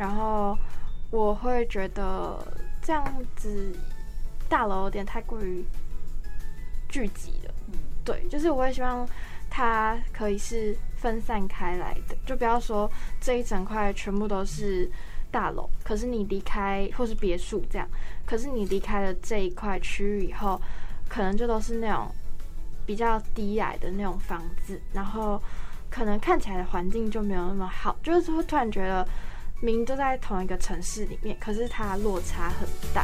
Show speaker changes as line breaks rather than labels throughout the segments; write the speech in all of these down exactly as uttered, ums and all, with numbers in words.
然后我会觉得这样子大楼有点太过于聚集了。嗯，对，就是我会希望它可以是分散开来的，就不要说这一整块全部都是大楼，可是你离开或是别墅这样，可是你离开了这一块区域以后，可能就都是那种比较低矮的那种房子，然后可能看起来的环境就没有那么好，就是会突然觉得明明都在同一个城市里面，可是它落差很大。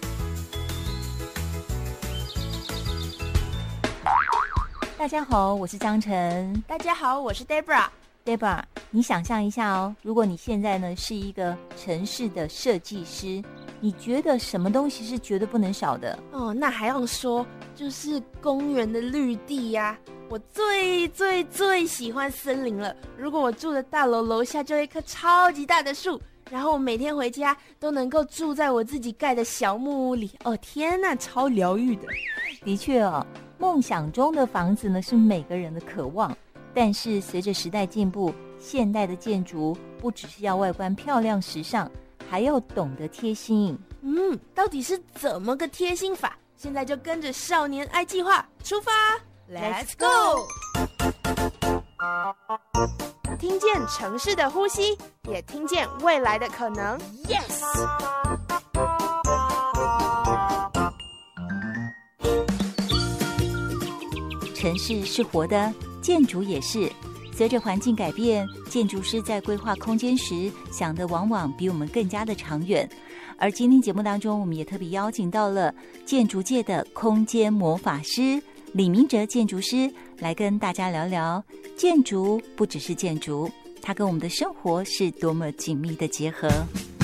大家好，我是张晨。
大家好，我是 Debra。Debra，
你想象一下哦，如果你现在呢是一个城市的设计师，你觉得什么东西是绝对不能少的？
哦，那还用说，就是公园的绿地呀、啊。我最最最喜欢森林了。如果我住的大楼楼下就有一棵超级大的树，然后我每天回家都能够住在我自己盖的小木屋里，哦天哪，超疗愈的。
的确哦，梦想中的房子呢是每个人的渴望，但是随着时代进步，现代的建筑不只是要外观漂亮时尚，还要懂得贴心。
嗯，到底是怎么个贴心法？现在就跟着少年爱计划出发 ，Let's go！ 听见城市的呼吸，也听见未来的可能。Yes！
城市是活的，建筑也是。随着环境改变，建筑师在规划空间时想的往往比我们更加的长远。而今天节目当中，我们也特别邀请到了建筑界的空间魔法师李明哲建筑师，来跟大家聊聊建筑不只是建筑，它跟我们的生活是多么紧密的结合。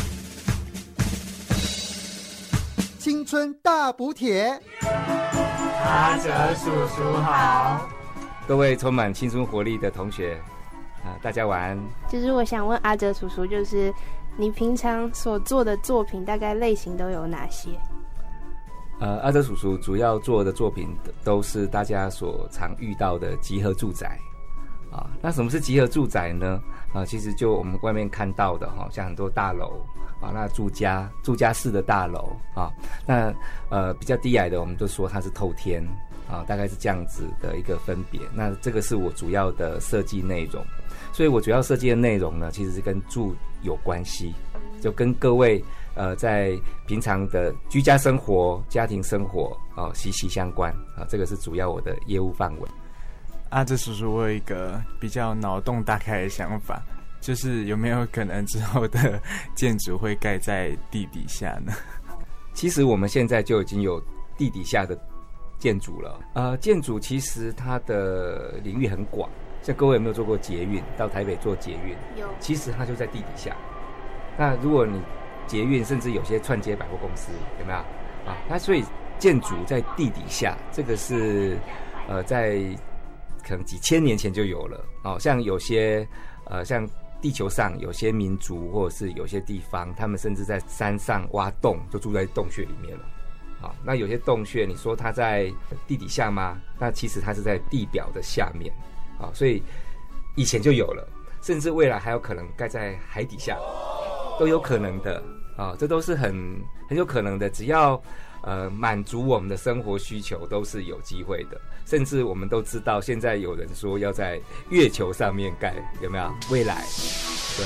青春大补帖，
阿哲叔叔好，各位充满青春活力的同学，啊、大家晚安。
就是我想问阿哲叔叔，就是你平常所做的作品大概类型都有哪些？
呃，阿哲叔叔主要做的作品都是大家所常遇到的集合住宅啊。那什么是集合住宅呢？啊，其实就我们外面看到的哈，像很多大楼啊，那住家住家式的大楼啊，那呃比较低矮的，我们就说它是透天啊，大概是这样子的一个分别。那这个是我主要的设计内容，所以我主要设计的内容呢，其实是跟住有关系，就跟各位呃在平常的居家生活、家庭生活啊息息相关啊，这个是主要我的业务范围。
阿哲叔叔，我有一个比较脑洞大开的想法，就是有没有可能之后的建筑会盖在地底下呢？
其实我们现在就已经有地底下的建筑了。呃，建筑其实它的领域很广，像各位有没有做过捷运？到台北做捷运，
有。其
实它就在地底下。那如果你捷运，甚至有些串接百货公司，有没有啊？那所以建筑在地底下，这个是呃在可能几千年前就有了哦。像有些呃像地球上有些民族或者是有些地方，他们甚至在山上挖洞，就住在洞穴里面了。好，那有些洞穴，你说它在地底下吗？那其实它是在地表的下面。好，所以以前就有了，甚至未来还有可能盖在海底下，都有可能的。啊，这都是很很有可能的，只要呃满足我们的生活需求，都是有机会的。甚至我们都知道，现在有人说要在月球上面盖，有没有？未来，对。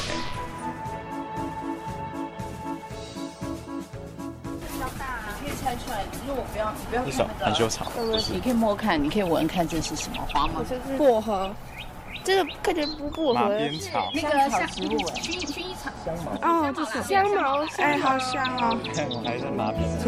超大啊，可以猜出来。如果我不要，你不要看那个
很修长，
你可以摸看，你可以闻看这是什么花吗？
薄荷。这个看起来不薄荷，
马鞭草，
那个像植物哎，薰薰衣草，香茅
哦，这是香茅，哎，好香哦！
看我还是马鞭草。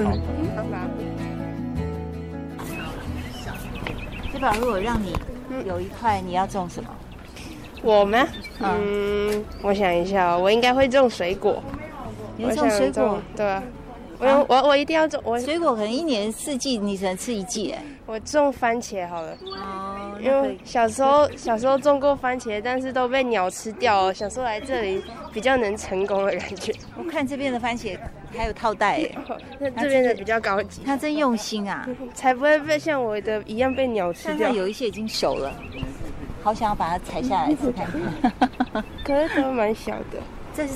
这把如果让你有一块，你要种什么？
我吗？嗯，我想一下哦，我应该会种水果。
你要种水果？
对啊。我我我一定要种，我
水果可能一年四季你只能吃一季哎。
我种番茄好了，
哦，
因为小时候小时候种过番茄，但是都被鸟吃掉了，想说来这里比较能成功的感觉。
我看这边的番茄还有套袋哎，
那这边的比较高级。
他真用心啊，
才不会被像我的一样被鸟吃掉。
但有一些已经熟了，好想要把它采下来吃看看。
可是都蛮小的。